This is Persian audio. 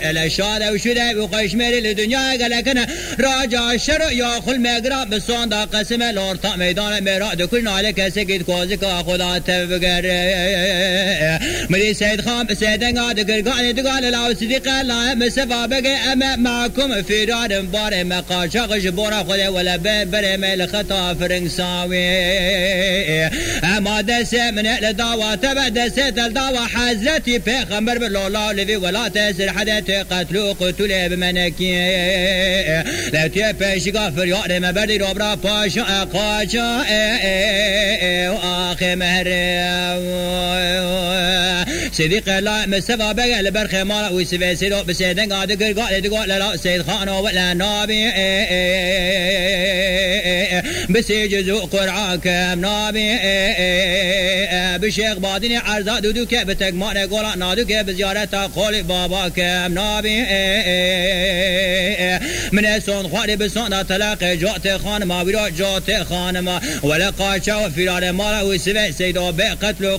الاشاره وشده وقش مری لدنیا گلکن راجع شر یا خل مگرا بسان دا قسم لورتا میدان مراد کل ناله کسی گید کوزی که خدا تبگر مری سید خان سیدنگا دگرگان دگال لاو صدیق الله مسفا بگه اما معکم فیران بار مقاشق جبورا خدا ولا بر میل خطا فرنساوی اما دست من الدعوة تبع دست الدعوة حضرتي پیغمبر بالله لذي ولا تسر حدث قتلو قتل بمنكي لو تيبش غافر يعلي ما بردي ربرا باشا قاشا واخي مهر صديق الله مستفى بقى لبرخ مالا ويسفي سيدو بسيدن قاد قرقال دقال لا سيد خانو ولا نابي بسيجزو قرعاك نابي بشيخ بادني عرضا دودوك بتقمان قولا نادوك بزيارتا قول باباك نابي من اسون خوالي بسون تلاقي جوت خان ما بيرو جوت خان ما ولا قاشا وفرار مالا ويسفي سيدو بقتلو